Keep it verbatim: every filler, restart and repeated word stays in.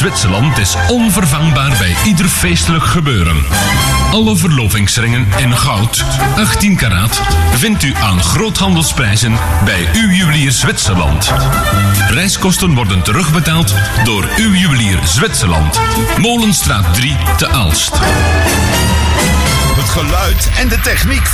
Zwitserland is onvervangbaar bij ieder feestelijk gebeuren. Alle verlovingsringen in goud, achttien karaat, vindt u aan groothandelsprijzen bij uw juwelier Zwitserland. Reiskosten worden terugbetaald door uw juwelier Zwitserland. Molenstraat drie te Aalst. Het geluid en de techniek